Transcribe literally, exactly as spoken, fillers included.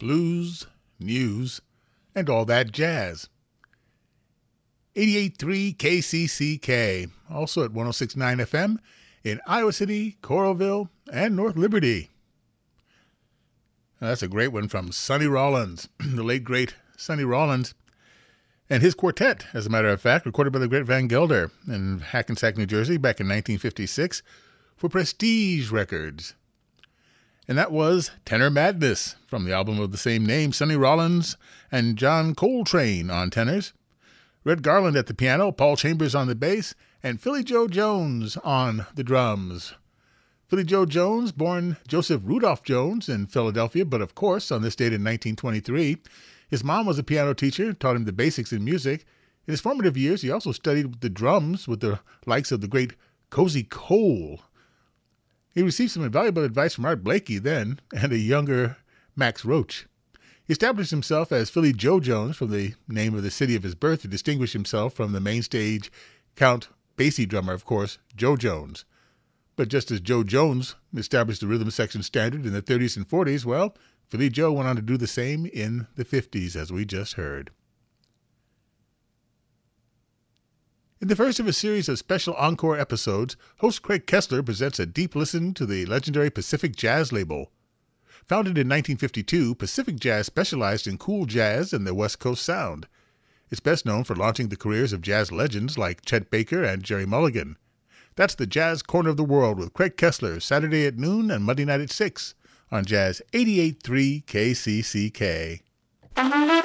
blues, news, and all that jazz. eighty-eight point three K C C K, also at one oh six point nine F M in Iowa City, Coralville, and North Liberty. Now, that's a great one from Sonny Rollins, the late, great Sonny Rollins, and his quartet, as a matter of fact, recorded by the great Van Gelder in Hackensack, New Jersey, back in nineteen fifty-six for Prestige Records. And that was Tenor Madness from the album of the same name, Sonny Rollins and John Coltrane on tenors, Red Garland at the piano, Paul Chambers on the bass, and Philly Joe Jones on the drums. Philly Joe Jones, born Joseph Rudolph Jones in Philadelphia, but of course, on this date in nineteen twenty-three, his mom was a piano teacher, taught him the basics in music. In his formative years, he also studied the drums with the likes of the great Cozy Cole. He received some invaluable advice from Art Blakey then, and a younger Max Roach. He established himself as Philly Joe Jones from the name of the city of his birth to distinguish himself from the main stage Count Basie drummer, of course, Joe Jones. But just as Joe Jones established the rhythm section standard in the thirties and forties, well, Philly Joe went on to do the same in the fifties, as we just heard. In the first of a series of special encore episodes, host Craig Kessler presents a deep listen to the legendary Pacific Jazz label. Founded in nineteen fifty-two, Pacific Jazz specialized in cool jazz and the West Coast sound. It's best known for launching the careers of jazz legends like Chet Baker and Jerry Mulligan. That's the Jazz Corner of the World with Craig Kessler, Saturday at noon and Monday night at six on Jazz eighty-eight point three K C C K.